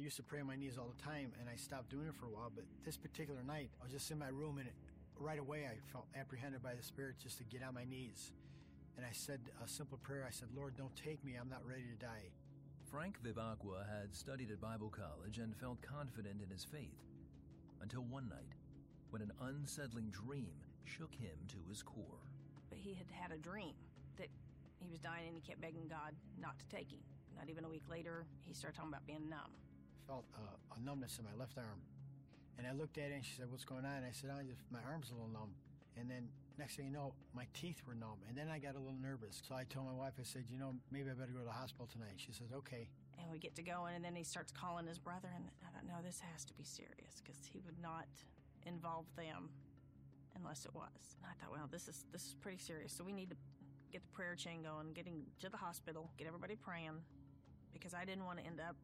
used to pray on my knees all the time, and I stopped doing it for a while, but this particular night, I was just in my room, and right away I felt apprehended by the Spirit just to get on my knees. And I said a simple prayer. I said, Lord, don't take me. I'm not ready to die. Frank Vivacqua had studied at Bible college and felt confident in his faith until one night when an unsettling dream shook him to his core. But he had had a dream that he was dying, and he kept begging God not to take him. Not even a week later, he started talking about being numb. I felt a numbness in my left arm. And I looked at it, and she said, what's going on? And I said, my arm's a little numb. And then next thing you know, my teeth were numb. And then I got a little nervous. So I told my wife, I said, maybe I better go to the hospital tonight. She says, okay. And we get to going, and then he starts calling his brother. And I thought, no, this has to be serious, because he would not involve them unless it was. And I thought, well, this is pretty serious. So we need to get the prayer chain going, getting to the hospital, get everybody praying, because I didn't want to end up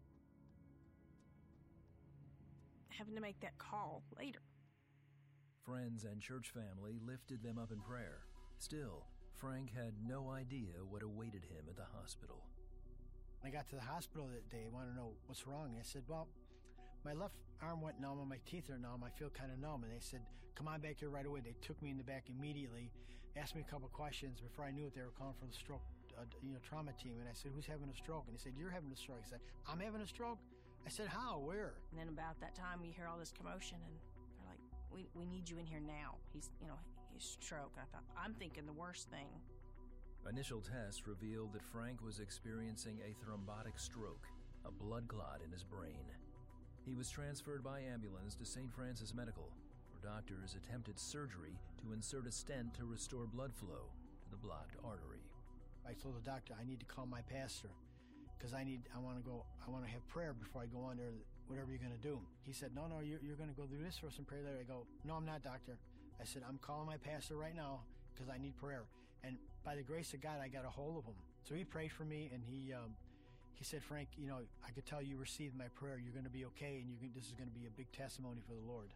having to make that call later. Friends and church family lifted them up in prayer. Still, Frank had no idea what awaited him at the hospital. When I got to the hospital that day, I wanted to know what's wrong. And I said, well, my left arm went numb and my teeth are numb. I feel kind of numb. And they said, come on back here right away. They took me in the back immediately, asked me a couple questions. Before I knew it, they were calling for the stroke trauma team. And I said, who's having a stroke? And they said, you're having a stroke. I said, I'm having a stroke? I said, how? Where? And then about that time, you hear all this commotion, and they're like, we need you in here now. He's stroke. I thought, I'm thinking the worst thing. Initial tests revealed that Frank was experiencing a thrombotic stroke, a blood clot in his brain. He was transferred by ambulance to St. Francis Medical, where doctors attempted surgery to insert a stent to restore blood flow to the blocked artery. I told the doctor, I need to call my pastor, because I want to have prayer before I go on there, whatever you're going to do. He said, no, you're going to go do this first and pray later. I go, no, I'm not, doctor. I said, I'm calling my pastor right now because I need prayer. And by the grace of God, I got a hold of him. So he prayed for me, and he said, Frank, I could tell you received my prayer. You're going to be okay, and this is going to be a big testimony for the Lord.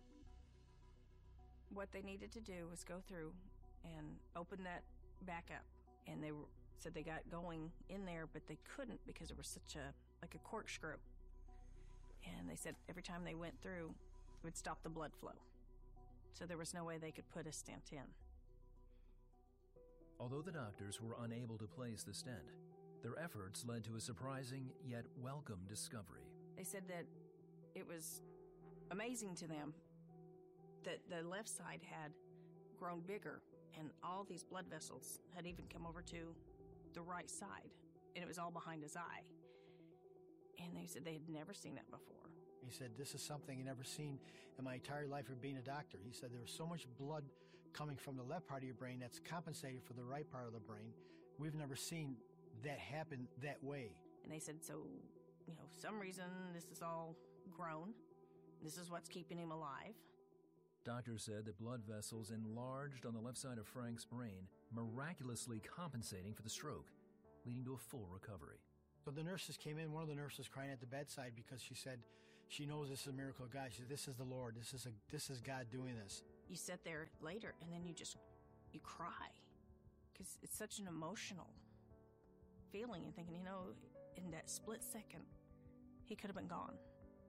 What they needed to do was go through and open that back up. And they said they got going in there, but they couldn't because it was such a corkscrew. And they said every time they went through, it would stop the blood flow. So there was no way they could put a stent in. Although the doctors were unable to place the stent, their efforts led to a surprising yet welcome discovery. They said that it was amazing to them that the left side had grown bigger, and all these blood vessels had even come over to the right side, and it was all behind his eye. And they said they had never seen that before. He said, this is something I've never seen in my entire life of being a doctor. He said, there was so much blood coming from the left part of your brain that's compensated for the right part of the brain. We've never seen that happen that way. And they said, so, some reason this is all grown. This is what's keeping him alive. Doctors said that blood vessels enlarged on the left side of Frank's brain, miraculously compensating for the stroke, leading to a full recovery. So the nurses came in. One of the nurses crying at the bedside because she said she knows this is a miracle of God. She said, this is the Lord. This is God doing this. You sit there later, and then you cry because it's such an emotional feeling, and thinking, in that split second, he could have been gone.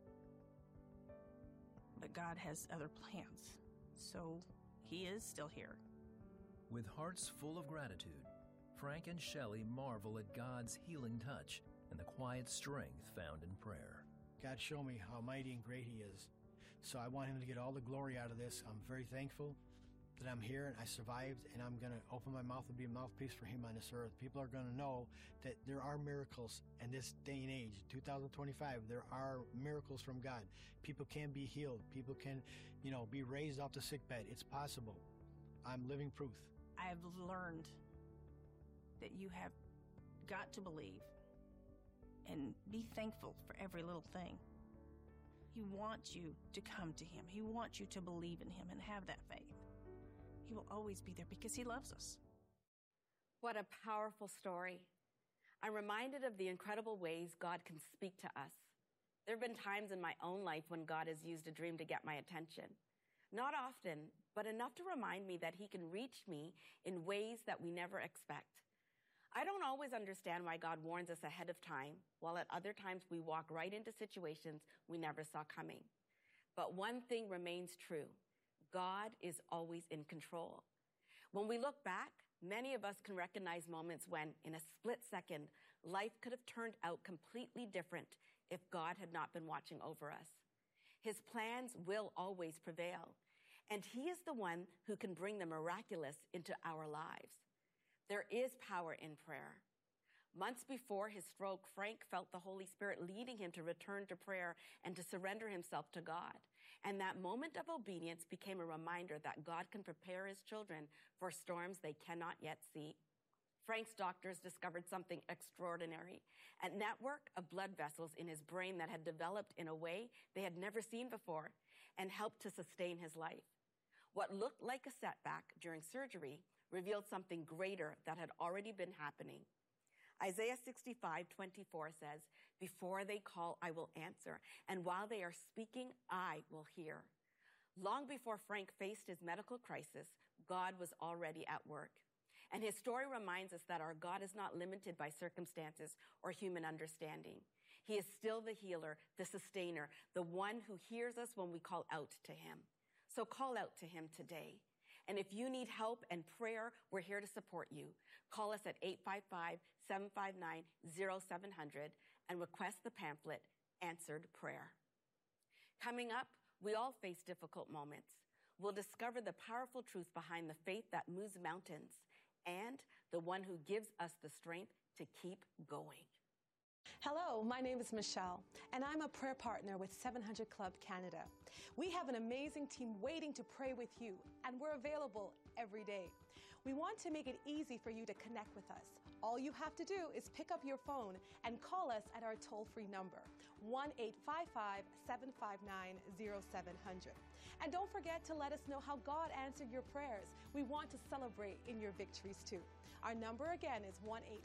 But God has other plans, so he is still here. With hearts full of gratitude, Frank and Shelley marvel at God's healing touch and the quiet strength found in prayer. God showed me how mighty and great he is. So I want him to get all the glory out of this. I'm very thankful that I'm here and I survived, and I'm going to open my mouth and be a mouthpiece for him on this earth. People are going to know that there are miracles in this day and age, 2025. There are miracles from God. People can be healed. People can, be raised off the sickbed. It's possible. I'm living proof. I have learned that you have got to believe and be thankful for every little thing. He wants you to come to him. He wants you to believe in him and have that faith. He will always be there because he loves us. What a powerful story. I'm reminded of the incredible ways God can speak to us. There have been times in my own life when God has used a dream to get my attention. Not often, but enough to remind me that he can reach me in ways that we never expect. I don't always understand why God warns us ahead of time, while at other times we walk right into situations we never saw coming. But one thing remains true. God is always in control. When we look back, many of us can recognize moments when, in a split second, life could have turned out completely different if God had not been watching over us. His plans will always prevail, and He is the one who can bring the miraculous into our lives. There is power in prayer. Months before his stroke, Frank felt the Holy Spirit leading him to return to prayer and to surrender himself to God. And that moment of obedience became a reminder that God can prepare His children for storms they cannot yet see. Frank's doctors discovered something extraordinary, a network of blood vessels in his brain that had developed in a way they had never seen before and helped to sustain his life. What looked like a setback during surgery revealed something greater that had already been happening. Isaiah 65:24 says, "Before they call, I will answer, and while they are speaking, I will hear." Long before Frank faced his medical crisis, God was already at work. And his story reminds us that our God is not limited by circumstances or human understanding. He is still the healer, the sustainer, the one who hears us when we call out to Him. So call out to Him today. And if you need help and prayer, we're here to support you. Call us at 855-759-0700 and request the pamphlet, Answered Prayer. Coming up, we all face difficult moments. We'll discover the powerful truth behind the faith that moves mountains and the one who gives us the strength to keep going. Hello, my name is Michelle, and I'm a prayer partner with 700 Club Canada. We have an amazing team waiting to pray with you, and we're available every day. We want to make it easy for you to connect with us. All you have to do is pick up your phone and call us at our toll-free number, 1-855-759-0700. And don't forget to let us know how God answered your prayers. We want to celebrate in your victories too. Our number again is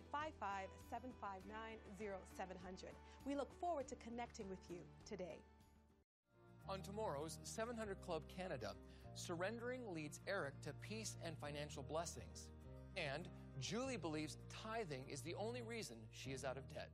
1-855-759-0700. We look forward to connecting with you today. On tomorrow's 700 Club Canada, surrendering leads Eric to peace and financial blessings. And Julie believes tithing is the only reason she is out of debt.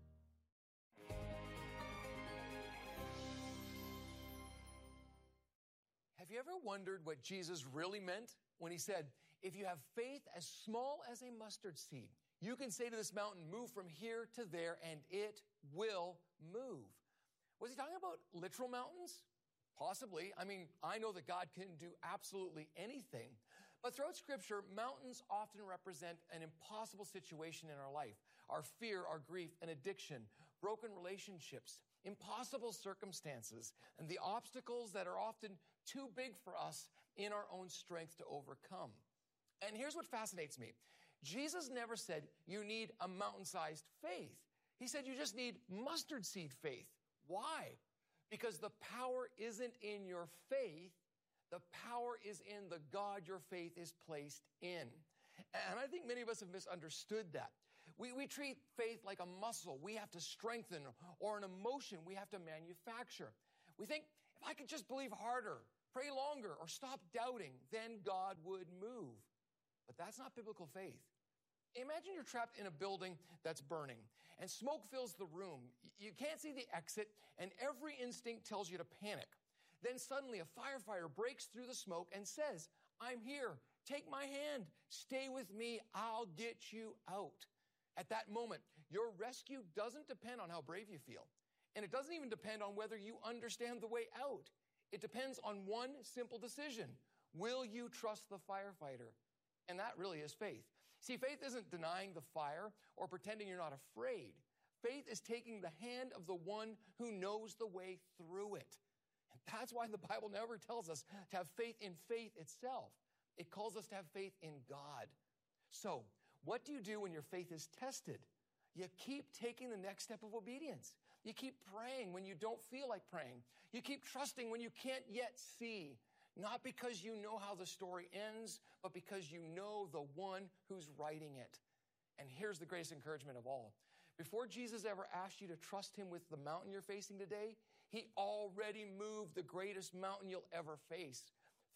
Have you ever wondered what Jesus really meant when He said, if you have faith as small as a mustard seed, you can say to this mountain, move from here to there, and it will move? Was He talking about literal mountains? Possibly. I mean, I know that God can do absolutely anything. But throughout Scripture, mountains often represent an impossible situation in our life. Our fear, our grief, and addiction, broken relationships, impossible circumstances, and the obstacles that are often too big for us in our own strength to overcome. And here's what fascinates me. Jesus never said you need a mountain-sized faith. He said you just need mustard seed faith. Why? Because the power isn't in your faith. The power is in the God your faith is placed in. And I think many of us have misunderstood that. We treat faith like a muscle we have to strengthen, or an emotion we have to manufacture. We think, if I could just believe harder, pray longer, or stop doubting, then God would move. But that's not biblical faith. Imagine you're trapped in a building that's burning, and smoke fills the room. You can't see the exit, and every instinct tells you to panic. Then suddenly a firefighter breaks through the smoke and says, I'm here. Take my hand. Stay with me. I'll get you out. At that moment, your rescue doesn't depend on how brave you feel. And it doesn't even depend on whether you understand the way out. It depends on one simple decision. Will you trust the firefighter? And that really is faith. See, faith isn't denying the fire or pretending you're not afraid. Faith is taking the hand of the one who knows the way through it. And that's why the Bible never tells us to have faith in faith itself. It calls us to have faith in God. So, what do you do when your faith is tested? You keep taking the next step of obedience. You keep praying when you don't feel like praying. You keep trusting when you can't yet see. Not because you know how the story ends, but because you know the one who's writing it. And here's the greatest encouragement of all. Before Jesus ever asked you to trust Him with the mountain you're facing today, He already moved the greatest mountain you'll ever face.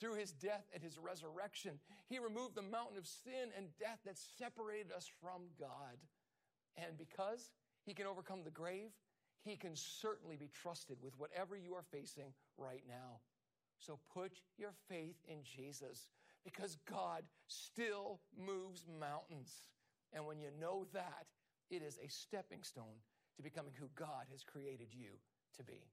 Through his death and his resurrection, he removed the mountain of sin and death that separated us from God. And because he can overcome the grave, he can certainly be trusted with whatever you are facing right now. So put your faith in Jesus, because God still moves mountains. And when you know that, it is a stepping stone to becoming who God has created you to be.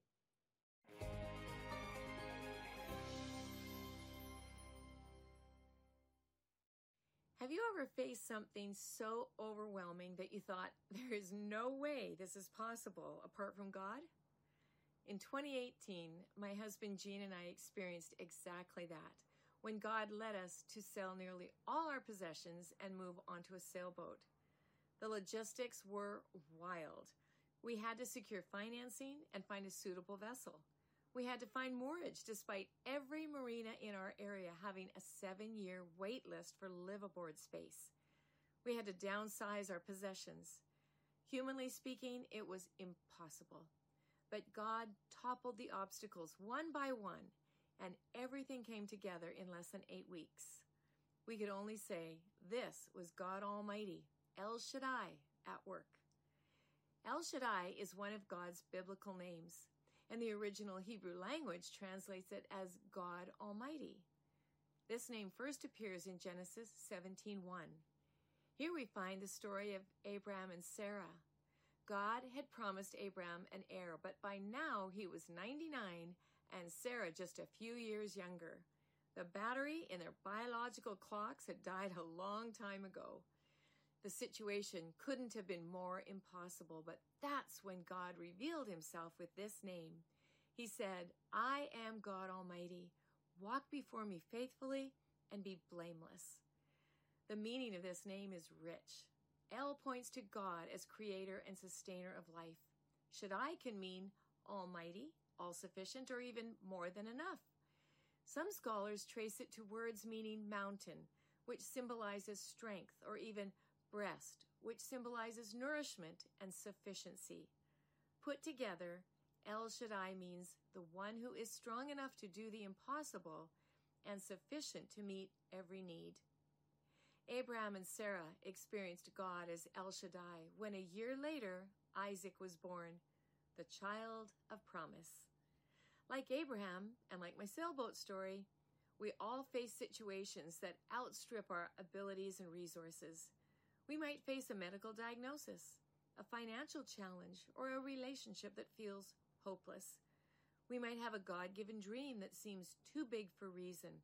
Have you ever faced something so overwhelming that you thought, there is no way this is possible apart from God? In 2018, my husband Gene and I experienced exactly that, when God led us to sell nearly all our possessions and move onto a sailboat. The logistics were wild. We had to secure financing and find a suitable vessel. We had to find moorage despite every marina in our area having a 7-year wait list for live-aboard space. We had to downsize our possessions. Humanly speaking, it was impossible. But God toppled the obstacles one by one, and everything came together in less than 8 weeks. We could only say, this was God Almighty, El Shaddai, at work. El Shaddai is one of God's biblical names, and the original Hebrew language translates it as God Almighty. This name first appears in Genesis 17:1. Here we find the story of Abraham and Sarah. God had promised Abraham an heir, but by now he was 99 and Sarah just a few years younger. The battery in their biological clocks had died a long time ago. The situation couldn't have been more impossible, but that's when God revealed himself with this name. He said, I am God Almighty. Walk before me faithfully and be blameless. The meaning of this name is rich. El points to God as creator and sustainer of life. Shaddai can mean almighty, all-sufficient, or even more than enough. Some scholars trace it to words meaning mountain, which symbolizes strength, or even breast, which symbolizes nourishment and sufficiency. Put together, El Shaddai means the one who is strong enough to do the impossible and sufficient to meet every need. Abraham and Sarah experienced God as El Shaddai when a year later, Isaac was born, the child of promise. Like Abraham, and like my sailboat story, we all face situations that outstrip our abilities and resources. We might face a medical diagnosis, a financial challenge, or a relationship that feels hopeless. We might have a God-given dream that seems too big for reason.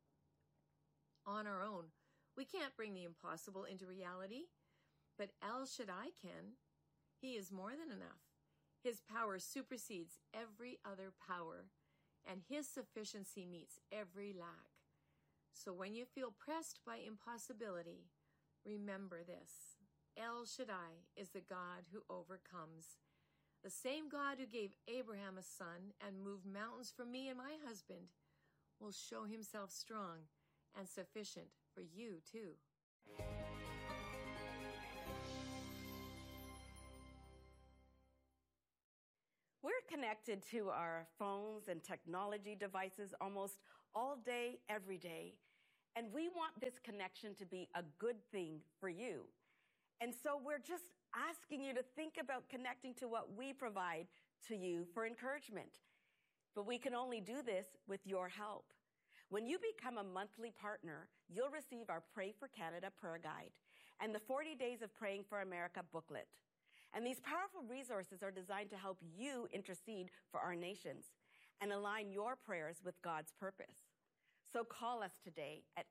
On our own, we can't bring the impossible into reality, but El Shaddai can. He is more than enough. His power supersedes every other power, and his sufficiency meets every lack. So when you feel pressed by impossibility, remember this. El Shaddai is the God who overcomes. The same God who gave Abraham a son and moved mountains for me and my husband will show himself strong and sufficient for you too. We're connected to our phones and technology devices almost all day, every day. And we want this connection to be a good thing for you. And so we're just asking you to think about connecting to what we provide to you for encouragement. But we can only do this with your help. When you become a monthly partner, you'll receive our Pray for Canada prayer guide and the 40 Days of Praying for America booklet. And these powerful resources are designed to help you intercede for our nations and align your prayers with God's purpose. So call us today at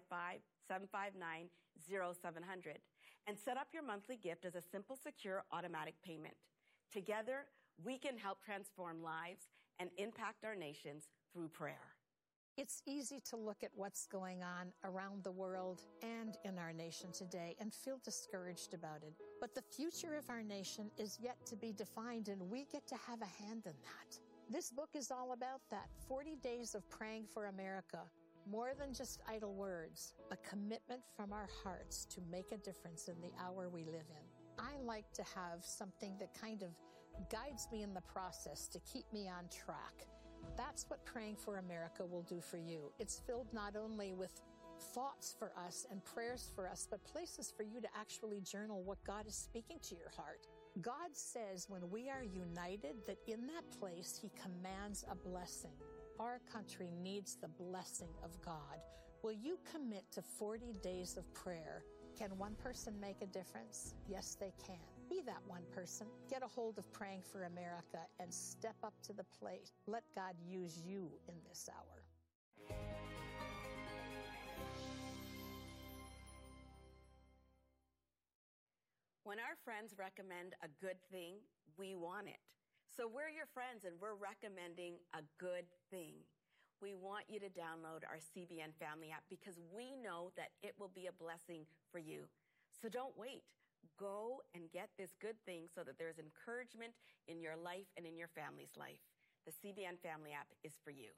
855-759-0700 and set up your monthly gift as a simple, secure, automatic payment. Together, we can help transform lives and impact our nations through prayer. It's easy to look at what's going on around the world and in our nation today and feel discouraged about it. But the future of our nation is yet to be defined, and we get to have a hand in that. This book is all about that. 40 Days of Praying for America. More than just idle words, a commitment from our hearts to make a difference in the hour we live in. I like to have something that kind of guides me in the process to keep me on track. That's what Praying for America will do for you. It's filled not only with thoughts for us and prayers for us, but places for you to actually journal what God is speaking to your heart. God says when we are united, that in that place, He commands a blessing. Our country needs the blessing of God. Will you commit to 40 days of prayer? Can one person make a difference? Yes, they can. Be that one person. Get a hold of Praying for America and step up to the plate. Let God use you in this hour. When our friends recommend a good thing, we want it. So we're your friends and we're recommending a good thing. We want you to download our CBN Family app because we know that it will be a blessing for you. So don't wait. Go and get this good thing so that there's encouragement in your life and in your family's life. The CBN Family app is for you.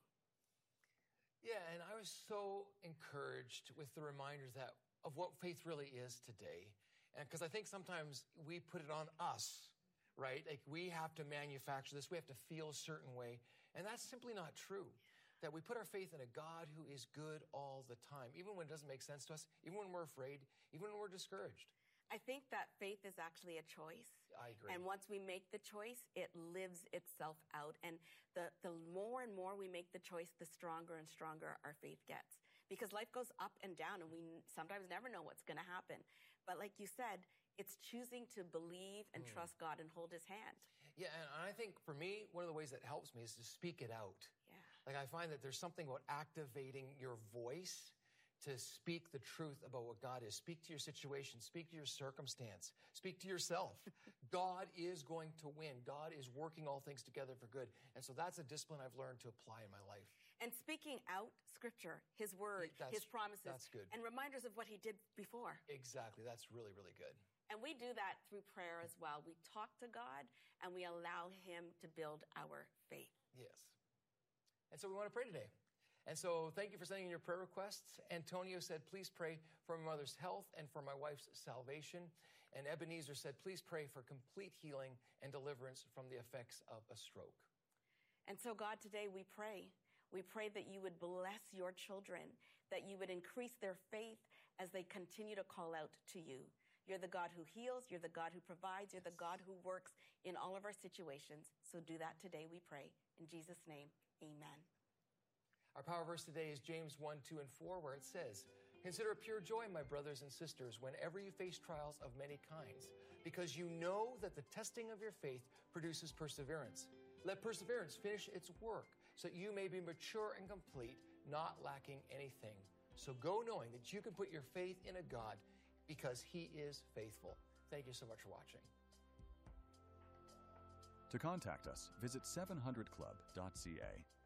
Yeah, and I was so encouraged with the reminders of what faith really is today. And because I think sometimes we put it on us, right? Like we have to manufacture this, we have to feel a certain way. And that's simply not true. That we put our faith in a God who is good all the time, even when it doesn't make sense to us, even when we're afraid, even when we're discouraged. I think that faith is actually a choice. I agree. And once we make the choice, it lives itself out. And the more and more we make the choice, the stronger and stronger our faith gets. Because life goes up and down, and we sometimes never know what's going to happen. But like you said, it's choosing to believe and trust God and hold His hand. Yeah, and I think for me, one of the ways that helps me is to speak it out. Yeah. Like I find that there's something about activating your voice to speak the truth about what God is. Speak to your situation. Speak to your circumstance. Speak to yourself. God is going to win. God is working all things together for good. And so that's a discipline I've learned to apply in my life. And speaking out Scripture, His Word, His promises, that's good. And reminders of what He did before. Exactly. That's really, really good. And we do that through prayer as well. We talk to God and we allow Him to build our faith. Yes. And so we want to pray today. And so thank you for sending in your prayer requests. Antonio said, please pray for my mother's health and for my wife's salvation. And Ebenezer said, please pray for complete healing and deliverance from the effects of a stroke. And so God, today we pray. We pray that you would bless your children, that you would increase their faith as they continue to call out to you. You're the God who heals. You're the God who provides. You're the God who works in all of our situations. So do that today, we pray. In Jesus' name, amen. Our power verse today is James 1, 2, and 4, where it says, consider it pure joy, my brothers and sisters, whenever you face trials of many kinds, because you know that the testing of your faith produces perseverance. Let perseverance finish its work, so that you may be mature and complete, not lacking anything. So go knowing that you can put your faith in a God because He is faithful. Thank you so much for watching. To contact us, visit 700club.ca.